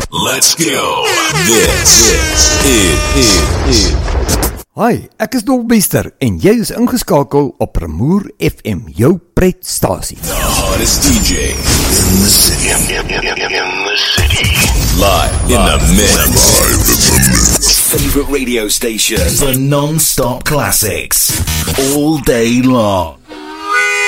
Let's go. This is. Hi, ek is Dolbester en jy is ingeskakel op Remoer FM, jou pretstasie. The hottest DJ in the city. In the city. Live in the mix. Favorite radio station for non-stop classics all day long.